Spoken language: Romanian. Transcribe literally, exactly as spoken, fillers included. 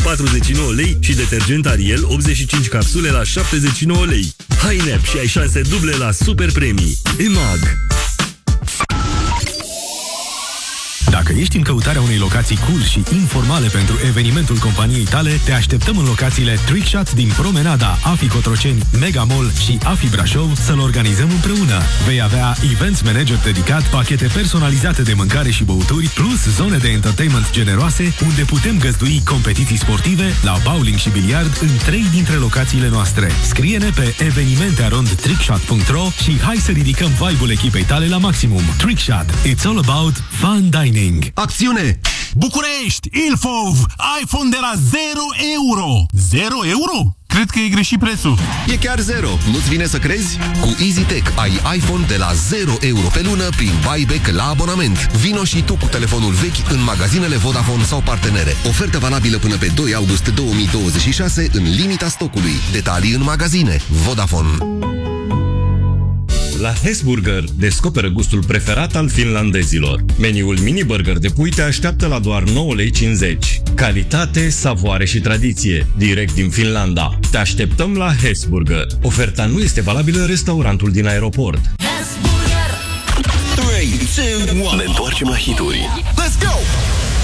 patruzeci și nouă lei și detergent Ariel optzeci și cinci capsule la șaptezeci și nouă lei. Hai în app și ai șanse duble la super premii. E M A G. Dacă ești în căutarea unei locații cool și informale pentru evenimentul companiei tale, te așteptăm în locațiile Trickshot din Promenada, Afi Cotroceni, Mega Mall și Afi Brașov să-l organizăm împreună. Vei avea events manager dedicat, pachete personalizate de mâncare și băuturi, plus zone de entertainment generoase, unde putem găzdui competiții sportive la bowling și biliard în trei dintre locațiile noastre. Scrie-ne pe evenimente arond trickshot punct ro și hai să ridicăm vibe-ul echipei tale la maximum. Trickshot. It's all about fun dining. Acțiune! București! Ilfov! iPhone de la zero euro! zero euro? Cred că e greșit prețul. E chiar zero. Nu-ți vine să crezi? Cu EasyTech ai iPhone de la zero euro pe lună prin buyback la abonament. Vino și tu cu telefonul vechi în magazinele Vodafone sau partenere. Ofertă valabilă până pe doi august două mii douăzeci și șase în limita stocului. Detalii în magazine. Vodafone. La Hesburger descoperă gustul preferat al finlandezilor. Meniul mini burger de pui te așteaptă la doar nouă lei cincizeci. Calitate, savoare și tradiție, direct din Finlanda. Te așteptăm la Hesburger. Oferta nu este valabilă în restaurantul din aeroport. trei, doi, unu. Ne întoarcem la hituri. Let's go!